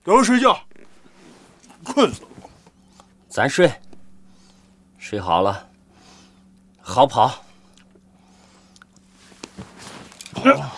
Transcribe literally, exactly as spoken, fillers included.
都睡觉，困死了。 咱睡，睡好了，好跑。 嗯